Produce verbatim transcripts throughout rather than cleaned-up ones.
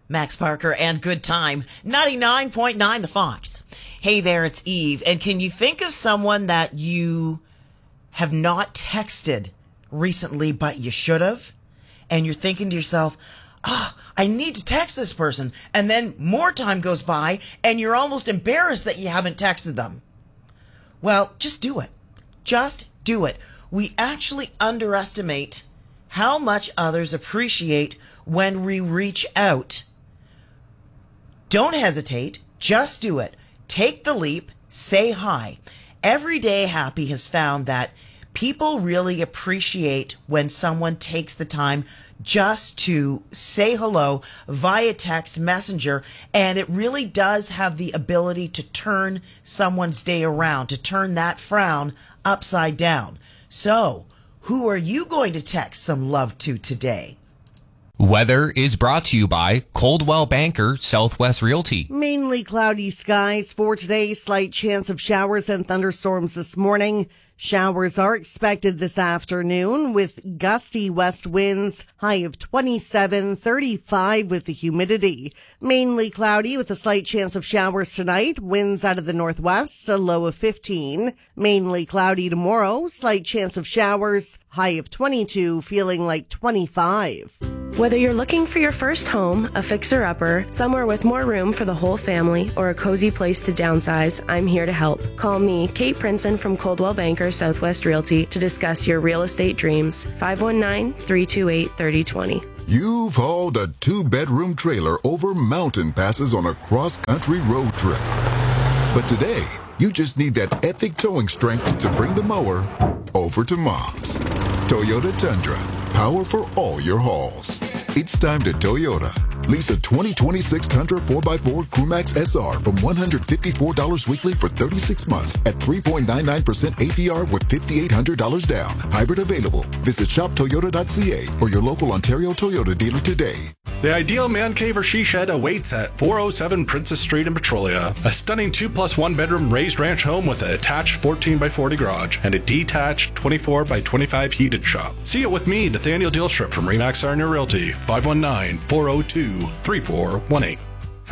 Max Parker and Good Time, ninety-nine point nine The Fox. Hey there, it's Eve. And can you think of someone that you have not texted recently, but you should have? And you're thinking to yourself, ah, oh, I need to text this person. And then more time goes by and you're almost embarrassed that you haven't texted them. Well, just do it. Just do it. We actually underestimate how much others appreciate when we reach out. Don't hesitate. Just do it. Take the leap. Say hi. Everyday Happy has found that people really appreciate when someone takes the time just to say hello via text messenger, and it really does have the ability to turn someone's day around, to turn that frown upside down. So, who are you going to text some love to today? Weather is brought to you by Coldwell Banker Southwest Realty. Mainly cloudy skies for today. Slight chance of showers and thunderstorms this morning. Showers are expected this afternoon with gusty west winds, high of twenty-seven, thirty-five with the humidity. Mainly cloudy with a slight chance of showers tonight. Winds out of the northwest, a low of fifteen. Mainly cloudy tomorrow, slight chance of showers, high of twenty-two, feeling like twenty-five. Whether you're looking for your first home, a fixer-upper, somewhere with more room for the whole family, or a cozy place to downsize, I'm here to help. Call me, Kate Princeton from Coldwell Banker Southwest Realty, to discuss your real estate dreams. five one nine, three two eight, three oh two oh. You've hauled a two-bedroom trailer over mountain passes on a cross-country road trip. But today, you just need that epic towing strength to bring the mower over to Mom's. Toyota Tundra. Power for all your hauls. It's time to Toyota. Lease a twenty twenty-six Tundra four by four Crewmax S R from one hundred fifty-four dollars weekly for thirty-six months at three point nine nine percent A P R with five thousand eight hundred dollars down. Hybrid available. Visit shop toyota dot c a or your local Ontario Toyota dealer today. The ideal man cave or she shed awaits at four oh seven Princess Street in Petrolia. A stunning two plus one bedroom raised ranch home with an attached fourteen by forty garage and a detached twenty-four by twenty-five heated shop. See it with me, Nathaniel Dilstrip from Remax Sarnia Realty, five one nine, four oh two, three four one eight.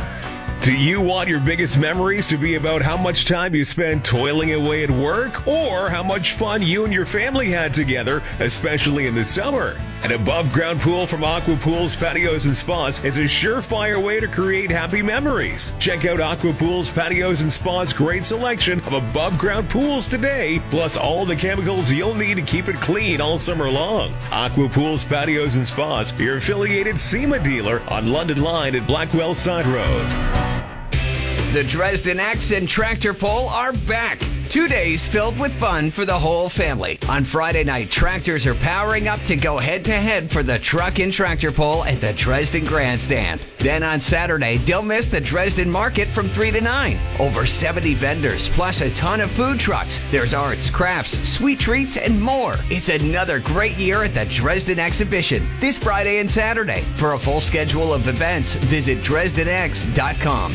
Do you want your biggest memories to be about how much time you spent toiling away at work or how much fun you and your family had together, especially in the summer? An above-ground pool from Aqua Pools, Patios, and Spas is a surefire way to create happy memories. Check out Aqua Pools, Patios, and Spas' great selection of above-ground pools today, plus all the chemicals you'll need to keep it clean all summer long. Aqua Pools, Patios, and Spas, your affiliated SEMA dealer on London Line at Blackwell Side Road. The Dresden X and Tractor Pull are back. Two days filled with fun for the whole family. On Friday night, tractors are powering up to go head-to-head for the Truck and Tractor Pull at the Dresden Grandstand. Then on Saturday, don't miss the Dresden Market from three to nine. Over seventy vendors, plus a ton of food trucks. There's arts, crafts, sweet treats, and more. It's another great year at the Dresden Exhibition this Friday and Saturday. For a full schedule of events, visit dresden x dot com.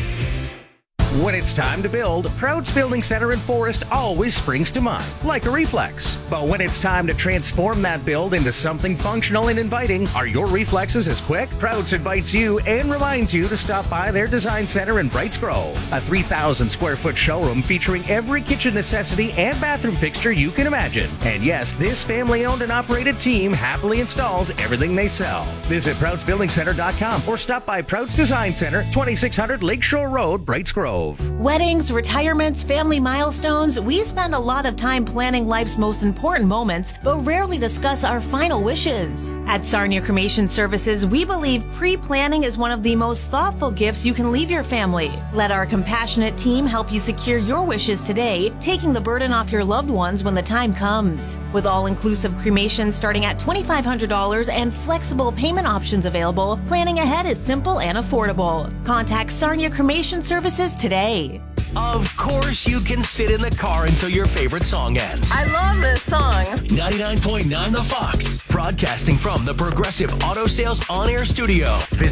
When it's time to build, Prouds Building Center in Forest always springs to mind, like a reflex. But when it's time to transform that build into something functional and inviting, are your reflexes as quick? Prouds invites you and reminds you to stop by their design center in Brights Grove, a three thousand square foot showroom featuring every kitchen necessity and bathroom fixture you can imagine. And yes, this family-owned and operated team happily installs everything they sell. Visit prouds building center dot com or stop by Prouds Design Center, twenty-six hundred Lakeshore Road, Brights Grove. Weddings, retirements, family milestones, we spend a lot of time planning life's most important moments, but rarely discuss our final wishes. At Sarnia Cremation Services, we believe pre-planning is one of the most thoughtful gifts you can leave your family. Let our compassionate team help you secure your wishes today, taking the burden off your loved ones when the time comes. With all-inclusive cremation starting at twenty-five hundred dollars and flexible payment options available, planning ahead is simple and affordable. Contact Sarnia Cremation Services today. Of course you can sit in the car until your favorite song ends. I love this song. ninety-nine point nine The Fox, broadcasting from the Progressive Auto Sales On-Air Studio. Visit